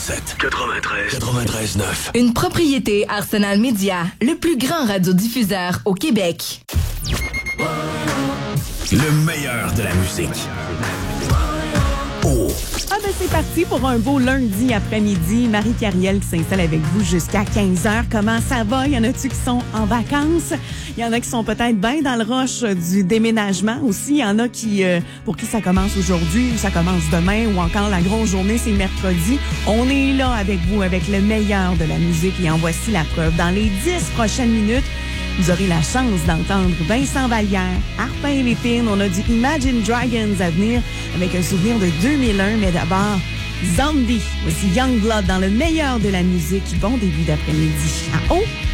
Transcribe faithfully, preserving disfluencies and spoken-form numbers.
quatre-vingt-sept, quatre-vingt-treize, quatre-vingt-treize neuf. Une propriété Arsenal Média, le plus grand radiodiffuseur au Québec. Le meilleur de la musique. Oh. Ah ben c'est parti pour un beau lundi après-midi. Marie-Carielle qui s'installe avec vous jusqu'à quinze heures. Comment ça va? Il y en a-tu qui sont en vacances? Il y en a qui sont peut-être bien dans le rush du déménagement aussi. Il y en a qui euh, pour qui ça commence aujourd'hui, ou ça commence demain, ou encore la grosse journée, c'est mercredi. On est là avec vous, avec le meilleur de la musique, et en voici la preuve. Dans les dix prochaines minutes, vous aurez la chance d'entendre Vincent Vallière, Arpin et Lépine. On a du Imagine Dragons à venir avec un souvenir de deux mille un. Mais d'abord, Zombie. Voici Youngblood dans le meilleur de la musique. Bon début d'après-midi. À haut!